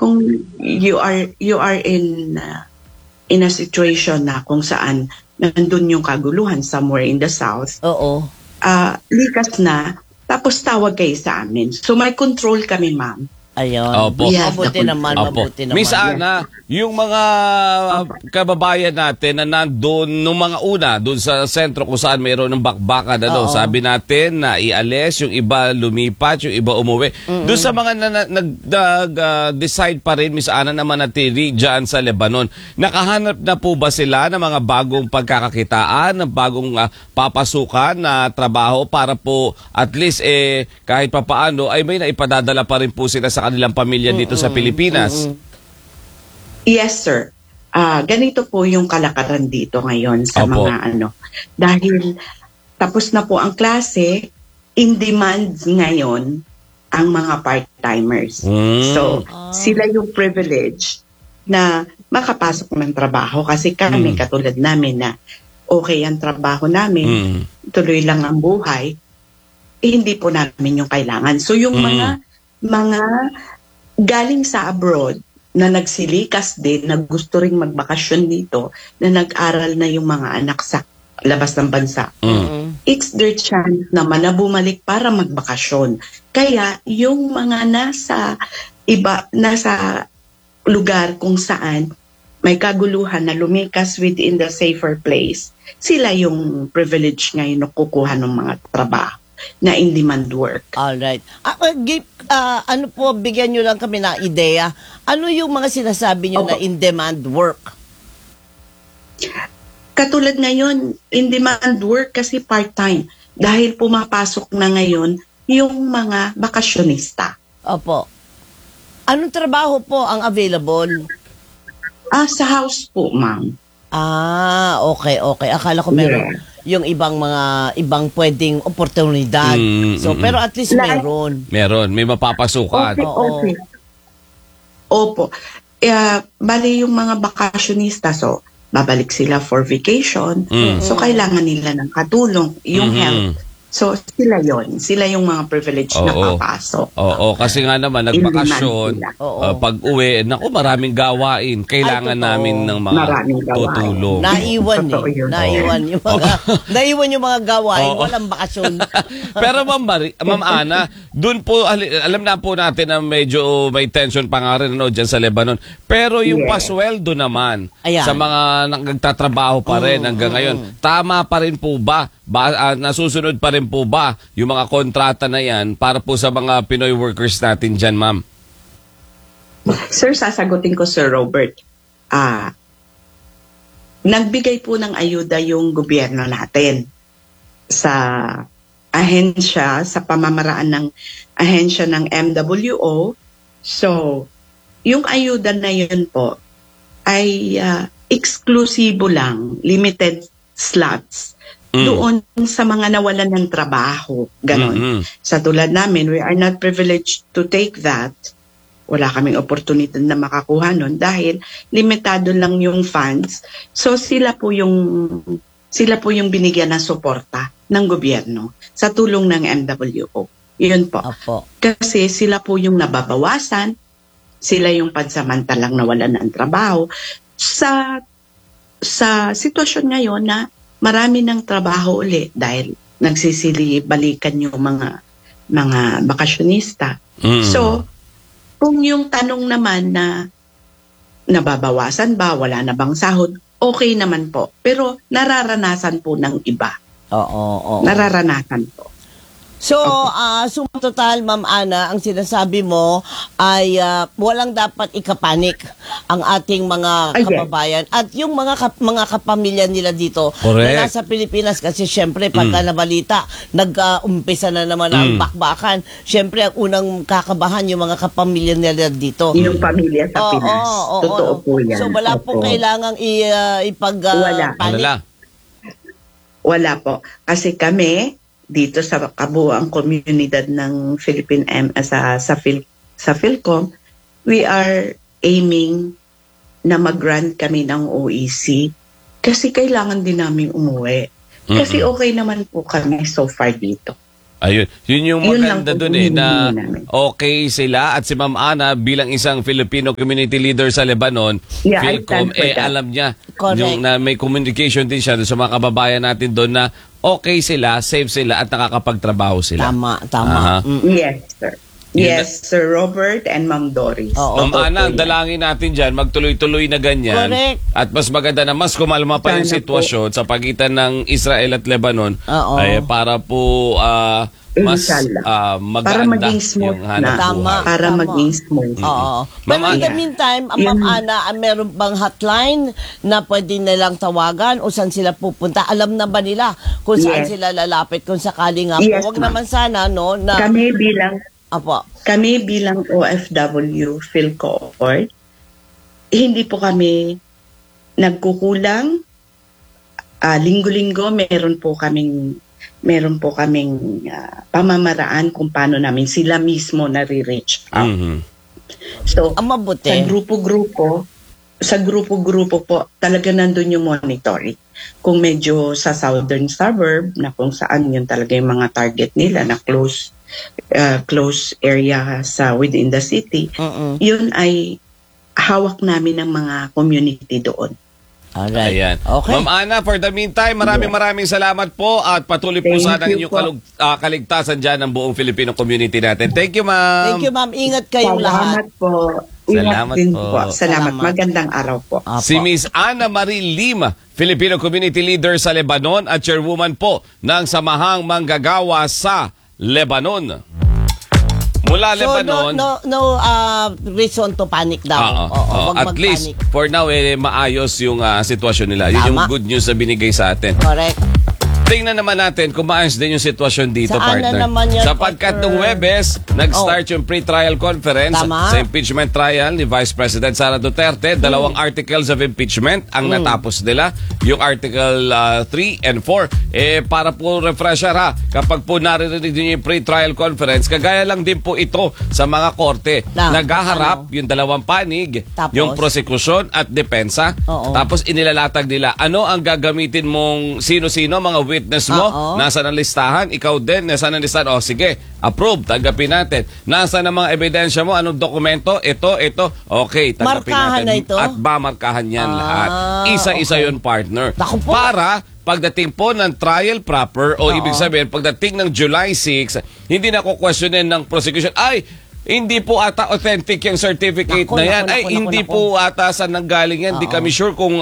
kung you are in a situation na kung saan nandun yung kaguluhan somewhere in the south. Oo. Likas na, tapos tawag kayo sa amin. So may control kami, ma'am. Ayun. Opo. Mabuti naman, Opo. mabuti naman. Miss Ana, yung mga kababayan natin na nandun nung mga una, dun sa sentro kung saan mayroon ng bakbakan, sabi natin na ialis, yung iba lumipat, yung iba umuwi. Doon sa mga nag-decide pa rin, Miss Ana, na manatili dyan sa Lebanon, nakahanap na po ba sila ng mga bagong pagkakakitaan, ng bagong papasukan na trabaho para po at least kahit papaano ay may naipadadala pa rin po sila sa kanilang pamilya dito sa Pilipinas? Yes, sir. Ganito po yung kalakaran dito ngayon sa Opo. mga dahil tapos na po ang klase, in demand ngayon ang mga part-timers. So, sila yung privilege na makapasok ng trabaho kasi kami katulad namin na okay ang trabaho namin, tuloy lang ang buhay, hindi po namin yung kailangan. So, yung mga galing sa abroad na nagsilikas din, na gusto ring magbakasyon dito, na nag-aral na yung mga anak sa labas ng bansa. It's their chance naman na bumalik para magbakasyon. Kaya yung mga nasa lugar kung saan may kaguluhan na lumikas within the safer place, sila yung privilege ngayon na kukuha ng mga trabaho na in-demand work. Alright. Ano po, bigyan nyo lang kami ng ideya. Ano yung mga sinasabi nyo na in-demand work? Katulad ngayon, in-demand work kasi part-time. Dahil pumapasok na ngayon yung mga bakasyonista. Opo. Anong trabaho po ang available? Sa house po, ma'am. Okay. Akala ko meron yung ibang pwedeng oportunidad. Pero at least meron. Meron, may mapapasukan. Okay. Opo. Bali yung mga bakasyonista, so babalik sila for vacation. So kailangan nila ng katulong, yung health. So sila yung mga privileged na papasok. Oo, kasi nga naman nagbakasyon, pag uwi, naku, maraming gawain. Kailangan namin ng mga tutulong. Naiwan yung mga gawain, walang bakasyon. Pero Ma'am Ana, dun po, alam na po natin na medyo may tension pa nga rin dyan sa Lebanon. Pero yung pasweldo naman, sa mga nagtatrabaho pa rin hanggang ngayon, tama pa rin po ba? Nasusunod pa rin po ba yung mga kontrata na yan para po sa mga Pinoy workers natin dyan, ma'am? Sir, sasagutin ko, Sir Robert. Nagbigay po ng ayuda yung gobyerno natin sa ahensya, sa pamamaraan ng ahensya ng MWO. So, yung ayuda na yun po ay eksklusibo lang, limited slots doon sa mga nawalan ng trabaho. Ganon. Sa tulad namin, we are not privileged to take that. Wala kaming opportunity na makakuha nun dahil limitado lang yung funds. So sila po yung binigyan ng suporta ng gobyerno sa tulong ng MWO. Yun po. Kasi sila po yung nababawasan, sila yung pansamantalang nawalan ng trabaho. Sa sitwasyon ngayon na marami ng trabaho uli dahil nagsisili-balikan yung mga bakasyonista. So, kung yung tanong naman na nababawasan ba, wala na bang sahod, okay naman po. Pero nararanasan po ng iba. Nararanasan po. So, suma total, Ma'am Ana, ang sinasabi mo ay walang dapat ikapanik ang ating mga kababayan at yung mga kapamilya nila dito na nasa Pilipinas kasi syempre pagka nabalita, nag-umpisa na naman ang bakbakan. Syempre ang unang kakabahan yung mga kapamilya nila dito. Yung pamilya sa Pinas. Totoo po yan. So, wala po kailangang ipag-panik. Wala po. Kasi kami, dito sa kabuuang komunidad ng Philippine sa Philcom, we are aiming na mag-grant kami ng OEC kasi kailangan din namin umuwi. Kasi okay naman po kami so far dito. Ayun. Yun yung Yun lang maganda po dun na namin. okay sila at si Ma'am Ana bilang isang Filipino community leader sa Lebanon, Yeah, I Philcom, stand for that. alam niya Correct. yung na may communication din siya sa mga kababayan natin doon na okay sila, safe sila at nakakapagtrabaho sila. Tama. Aha. Yes, sir. Yes, Sir Robert and Ma'am Doris. Oo. Ma'am Totoo Ana, po yan. dalangin natin dyan, magtuloy-tuloy na ganyan. Correct. At mas maganda na mas kumalma pa yung Sana sitwasyon sa pagitan ng Israel at Lebanon Oo. ay para po mas Inshallah. maganda Para maging smooth yung hanap na. Tama. buhay. Para Tama. maging smooth. Oo. Ma'am Pero in the Ana. meantime, Yan. Ma'am Ana, meron bang hotline na pwede nilang tawagan o saan sila pupunta? Alam na ba nila kung saan Yes. sila lalapit kung sakali nga po? Yes, Huwag ma'am. naman sana, no? Na, Apo. Kami bilang OFW PhilCoort, hindi po kami nagkukulang. Linggo-linggo meron po kaming pamamaraan kung paano namin sila mismo nare-reach out. Mhm. So, Ang mabuti. sa grupo-grupo po, talaga nandun yung monitoring. Kung medyo sa southern suburb, na kung saan yun talaga yung mga target nila na close area within the city, Mm-mm. yun ay hawak namin ng mga community doon. Alright. Ayan. Okay. Ma'am Ana, for the meantime, maraming salamat po at patuloy po Thank sana you inyong po. kaligtasan dyan ng buong Filipino community natin. Thank you, ma'am. Thank you, ma'am. Ingat kayong lahat. Salamat po. Ingat Salamat din po. po. Salamat. Salamat. Magandang araw po. Apo. Si Miss Ana Marie Lima, Filipino Community Leader sa Lebanon at chairwoman po ng Samahang Manggagawa sa Lebanon. Mula So, Lebanon, no reason to panic daw. oo. Wag At least mag-panic. for now maayos yung sitwasyon nila. Yun yung Tama. good news na binigay sa atin. Correct. Tingnan naman natin kung maayos din yung sitwasyon dito, Saan na partner. naman yan, Sapagkat partner? nung Webes, nag-start yung pre-trial conference Tama. sa impeachment trial ni Vice President Sara Duterte. Dalawang articles of impeachment ang natapos nila. Yung Article 3 and 4. Para po refresher kapag po naririnig niyo yung pre-trial conference, kagaya lang din po ito sa mga korte. Naghaharap yung dalawang panig, Tapos? yung prosekusyon at depensa. Oo. Tapos inilalatag nila, ano ang gagamitin mong sino-sino, mga witness mo, Oo. nasa ng listahan, ikaw din, nasa ng listahan, sige, approve, tanggapin natin. Nasa ng mga ebidensya mo, anong dokumento, ito, okay, tanggapin Markahan natin. na ito? At bamarkahan yan lahat. Isa-isa okay. yun, partner. Naku po. Para pagdating po ng trial proper, o ibig sabihin, pagdating ng July 6, hindi na kukwestiyonin ng prosecution, hindi po ata authentic yung certificate Naku, na yan. naku, Hindi naku. po ata saan nanggaling yan. Hindi kami sure kung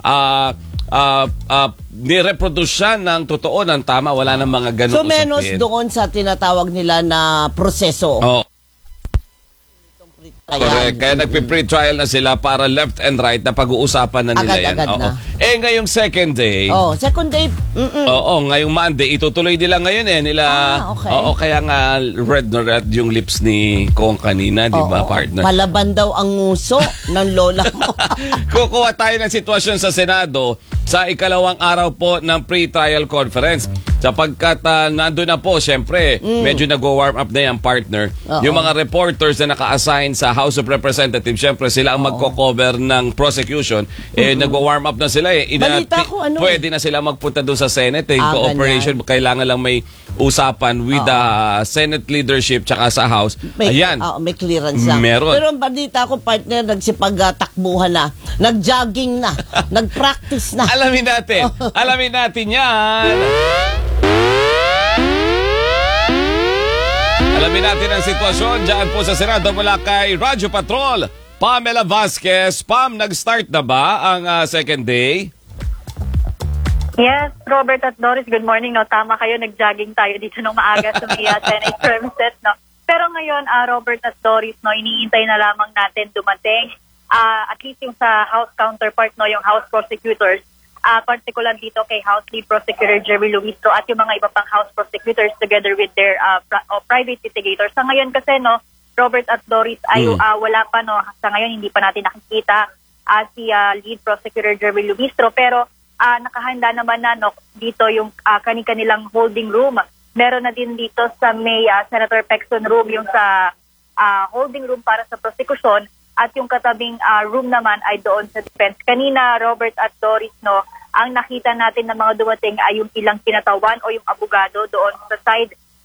nireproduce siya ng totoo, ng tama. Wala nang mga ganun So, menos usapin. doon sa tinatawag nila na proseso. Oo. Ayan. Correct. Kaya nagpe-pre-trial na sila para left and right na pag-uusapan na nila yan. Agad-agad Oo. na. Ngayong second day, Second day, ngayong Monday, itutuloy nila ngayon nila. okay. Kaya nga red na red yung lips ni Kong kanina, di ba, partner? Palaban daw ang nguso ng lola mo. Kukuha tayo ng sitwasyon sa Senado sa ikalawang araw po ng pre-trial conference. Sapagkat nandun na po, syempre, medyo nag-warm up na yung partner. Oo. Yung mga reporters na naka-assign sa House of Representatives, syempre sila ang magko-cover ng prosecution. Nag-warm up na sila. Balita ko, Pwede na sila magpunta doon sa Senate. Cooperation, ganyan. kailangan lang may usapan with the Senate leadership tsaka sa House. Ayan. May clearance lang. Meron. Pero ang balita ko, partner, nagsipag-takbuhan na, nag-jogging na, nag-practice na. Alamin natin yan. Alamin natin ang sitwasyon dyan po sa Senado mula kay Radyo Patrol, Pamela Vasquez. Pam, nag-start na ba ang second day? Yes, Robert at Doris, good morning. No, tama kayo, nag-jogging tayo dito nung maaga sa may Senate premises. No? Pero ngayon, Robert at Doris, no, iniintay na lamang natin dumating. At least yung sa House counterpart, no, yung House prosecutors, particular dito kay House Lead Prosecutor Jerry Luistro at yung mga iba pang House prosecutors together with their private litigators. Sa ngayon kasi, no, Robert at Doris, ay wala pa, no, sa ngayon hindi pa natin nakikita si Lead Prosecutor Jerry Luistro, pero nakahanda naman na, no, dito yung kanilang holding room. Meron na din dito sa may Senator Pecson room, yung sa holding room para sa prosecution, at yung katabing room naman ay doon sa defense. Kanina, Robert at Doris, no, ang nakita natin ng mga dumating ay yung ilang kinatawan o yung abogado doon sa side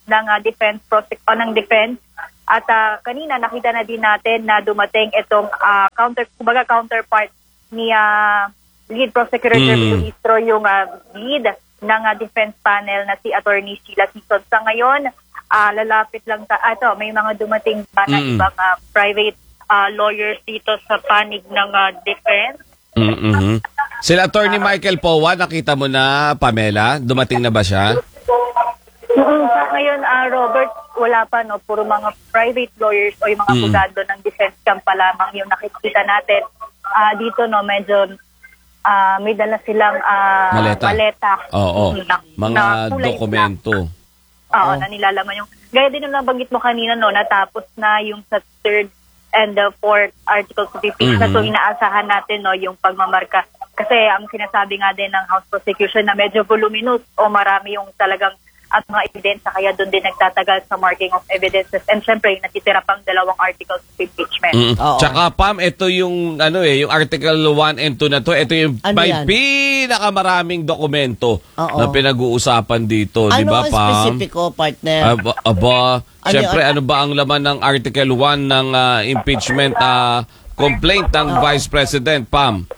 ng ng defense. At kanina nakita na din natin na dumating itong counterpart ni lead prosecutor Ministro, yung lead ng defense panel na si Attorney Sheila Sison. Sa ngayon, lalapit lang may mga dumating pa na ibang private lawyers dito sa panig ng defense. Sila Attorney Michael Powa, nakita mo na, Pamela? Dumating na ba siya? Sa ngayon, Robert, wala pa, no? Puro mga private lawyers o yung mga abogado ng defense camp pa lamang yung nakikita natin. Dito, no, medyo may dala silang maleta. Oo. Mga dokumento. Oo, na nilalaman yung... Gaya din yung nabanggit mo kanina, no, natapos na yung sa third and the fourth articles of impeachment. So, inaasahan natin, no, yung pagmamarka. Kasi ang sinasabi nga din ng House Prosecution na medyo voluminous o marami yung talagang at mga ebidensya, kaya doon din nagtatagal sa marking of evidences. And syempre, natitira pang 2 articles of impeachment. Tsaka, Pam, ito yung, yung Article 1 and 2 na to, ito yung may pinakamaraming dokumento na pinag-uusapan dito. Di ba, Pam? Ano ang specifico, partner? Syempre, ano ba ang laman ng Article 1 ng impeachment complaint ng Vice President, Pam?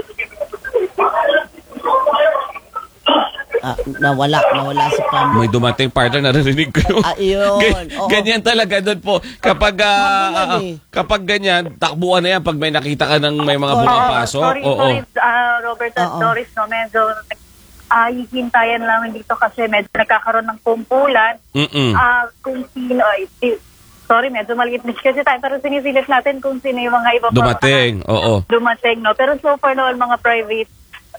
Nawala si Pam. May dumating partner, narinig ko yun. Ganyan talaga doon po. Kapag ganyan, takbuhan na yan pag may nakita ka ng may mga pumapasok. Sorry, Robert at Doris, no, medyo hihintayan lang dito kasi medyo nagkakaroon ng kumpulan. Kung sino, sorry, medyo maliit na kasi tayo, pero sinisilip natin kung sino yung mga iba dumating, dumating, no. Pero so far, no, mga private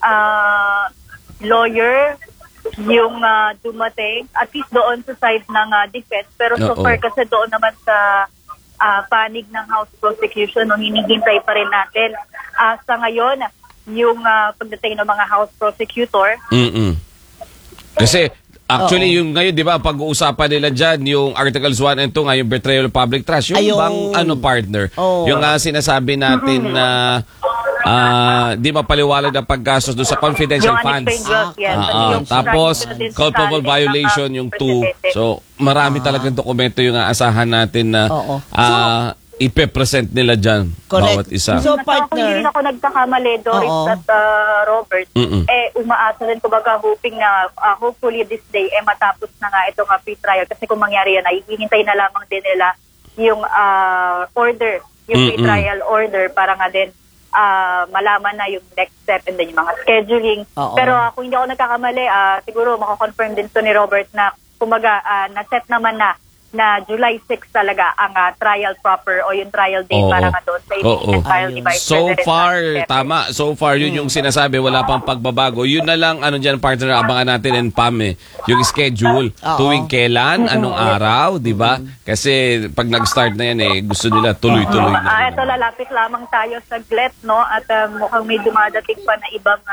lawyer yung dumating, at least doon sa side ng defense. Pero so far kasi doon naman sa panig ng House Prosecution, no, hinihintay pa rin natin. Sa ngayon, yung pagdating ng mga House Prosecutor. Kasi actually, yung ngayon, di ba, pag-uusapan nila dyan, yung Articles 1 and 2, yung betrayal of public trust, yung bang partner, yung sinasabi natin na di mapaliwalag ang paggastos doon sa confidential funds. Tapos, culpable violation yung 2. So, marami talagang dokumento yung aasahan natin na ipe-present nila dyan. Bawat isa. So, partner, kung hindi ako nagkakamali, Doris at Robert, umaasa rin kumbaga hoping na hopefully this day matapos na nga itong pre-trial. Kasi kung mangyari yan, hihintay na lamang din nila yung order, yung pre-trial order para nga din malaman na yung next step and then yung mga scheduling. Pero kung hindi ako nagkakamali, siguro makakonfirm din to ni Robert na kumaga na-set naman na July 6 talaga ang trial proper o yung trial date para nga doon sa impeachment trial ni Vice So President. far, tama. So far, yun yung sinasabi. Wala pang pagbabago. Yun na lang, dyan, partner, abangan natin and Pam, yung schedule. Tuwing kailan, anong araw, di ba? Kasi pag nag-start na yan, gusto nila tuloy-tuloy na. Ito, lalapit lamang tayo sa GLET, no? At mukhang may dumadating pa na ibang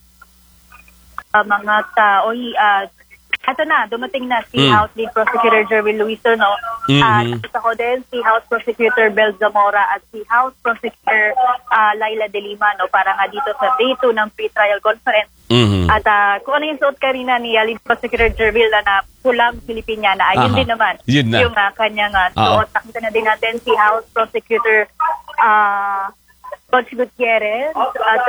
mga tao. Ito na, dumating na si House Lead Prosecutor Jerwin Luiso, no? Nakita ko din si House Prosecutor Bel Zamora at si House Prosecutor Laila De Lima, no? Para nga dito sa day 2 ng pre-trial conference. At kung ano yung suot kanina ni Lead Prosecutor Jerwin na pulang Filipiniana, ayun din naman yung kanyang suot. Nakita na din natin si House Prosecutor Coach Gutierrez at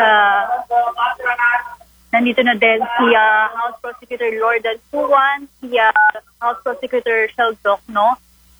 nandito na din si House Prosecutor Lordan Puwan, si House Prosecutor Sheldok, no?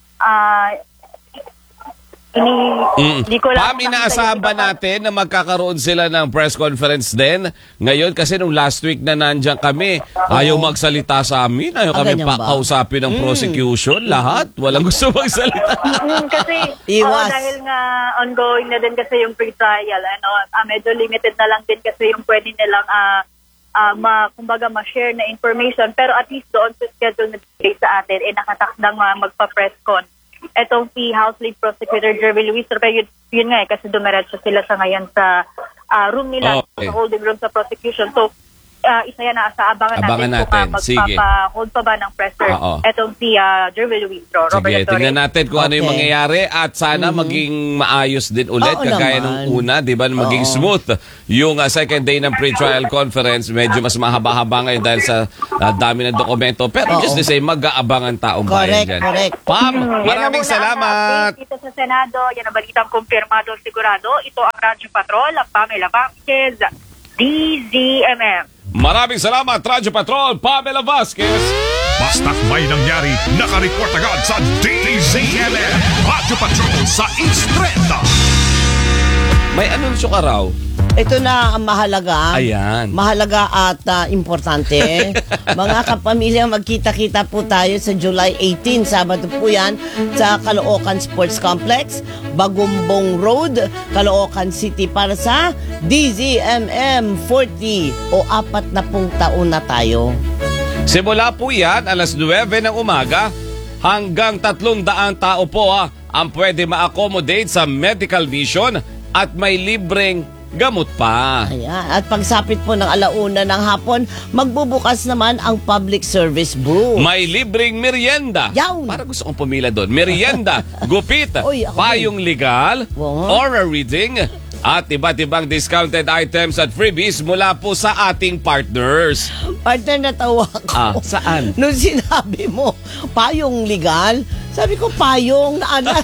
Hindi ko lang. Pam, inaasahan ba natin na magkakaroon sila ng press conference din ngayon? Kasi nung last week na nandiyan kami, ayaw magsalita sa amin, ayaw kami pakausapin ng prosecution, lahat. Walang gusto magsalita. Kasi dahil nga ongoing na din kasi yung pre-trial, medyo limited na lang din kasi yung pwede nilang kumbaga ma-share na information, pero at least doon sa schedule na display sa atin nakatakdang magpa-press con. Etong si House Lead Prosecutor Jerwin Luiso, pero yun nga kasi dumiretso sila sa ngayon sa room nila, sa holding room sa prosecution. So isa yan na sa abangan natin. Kung Sige. magpapa-hold pa ba ng presser etong si Jervil Luistro. Sige, tingnan natin kung ano yung mangyayari at sana maging maayos din ulit. Oo Kagaya naman. nung una, di ba, maging smooth yung second day ng pre-trial conference. Medyo mas mahaba-haba ngayon dahil sa dami ng dokumento. Pero just the same, mag-aabang ang taong bayan dyan. Correct. Pam, Yan maraming na muna ang salamat. update dito sa Senado. Yan ang balitang kumpirmado sigurado. Ito ang Radyo Patrol, ang Pamela Vasquez, DZMM. Maraming salamat, Radyo Patrol, Pamela Vasquez. Basta't may nangyari, nakareport agad sa DZMM. Radyo Patrol sa East Trend. May anunsyo ka raw. Ito na ang mahalaga. Ayan. Mahalaga at importante. Mga kapamilya, magkita-kita po tayo sa July 18. Sabado po yan sa Caloocan Sports Complex, Bagumbong Road, Caloocan City para sa DZMM 40 o 40 taon na tayo. Simula po yan, alas 9 ng umaga hanggang 300 tao po ang pwede ma-accommodate sa medical vision at may libreng gamot pa. Ayan. At pagsapit po ng 1:00 ng hapon, magbubukas naman ang public service booth. May libreng merienda. Yawn. Para gusto kong pumila doon. Merienda, gupit, Uy, ako payong legal, Wow. aura reading, at iba't ibang discounted items at freebies mula po sa ating partners. Partner, natawa ko. Saan? Nung sinabi mo, payong legal, sabi ko, payong na ano.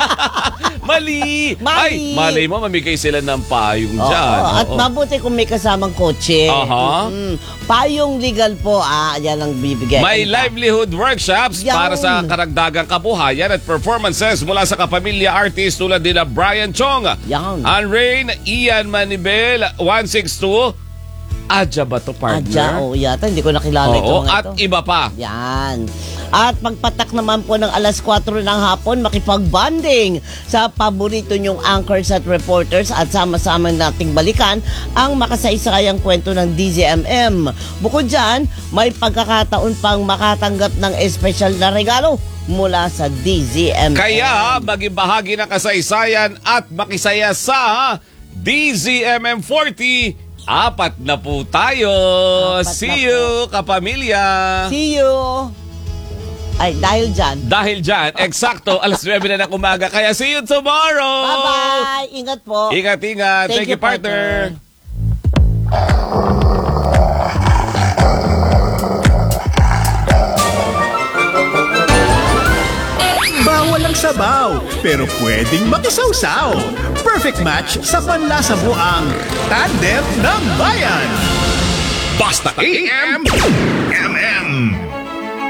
Mali! Mali! Ay, malay mo, mamigay sila ng payong Oo, dyan. at Oo. mabuti kung may kasamang kotse. Aha. Payong legal po, yan ang bibigay. May livelihood workshops Yawn. para sa karagdagang kabuhayan at performances mula sa kapamilya artist tulad nila Brian Chong, Yawn. Ann Rain, Ian Manibel, 162, Adja ba to, partner? Yata, hindi ko nakilala ito Oo, mga at ito. iba pa. Yan. At pagpatak naman po ng alas 4 ng hapon, makipag-bonding sa paborito nyong anchors at reporters at sama-sama nating balikan ang makasaysayang kwento ng DZMM. Bukod dyan, may pagkakataon pang makatanggap ng espesyal na regalo mula sa DZMM. Kaya maging bahagi ng kasaysayan at makisaya sa DZMM 40. 4 na po tayo. 4 na See you, kapamilya. See you! Ay, dahil dyan. Dahil dyan, eksakto, alas 9 na ng umaga. Kaya see you tomorrow. Bye-bye! Ingat po. Ingat. Thank you, partner. Bawal ang sabaw, pero pwedeng makisawsaw. Perfect match sa panlasa mo ang Tandem ng Bayan. Basta AM